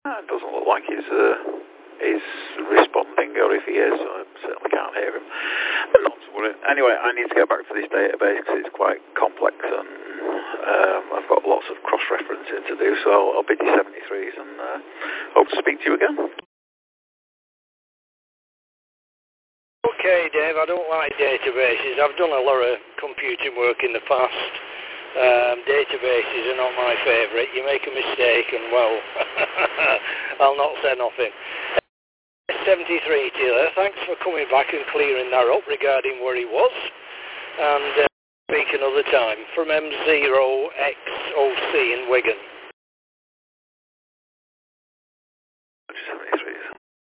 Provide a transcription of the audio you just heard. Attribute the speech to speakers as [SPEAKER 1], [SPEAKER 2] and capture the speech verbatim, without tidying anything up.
[SPEAKER 1] Uh, it doesn't look like he's, uh, he's responding, or if he is, I certainly can't hear him. But not to worry. Anyway, I need to get back to this database because it's quite complex and um, I've got lots of cross-referencing to do, so I'll, I'll bid you seventy-threes and uh, hope to speak to you again.
[SPEAKER 2] Okay, Dave, I don't like databases. I've done a lot of computing work in the past. Um, databases are not my favourite. You make a mistake and, well, I'll not say nothing. seventy-three, Taylor, thanks for coming back and clearing that up regarding where he was. And uh, speak another time from M zero X O C in Wigan.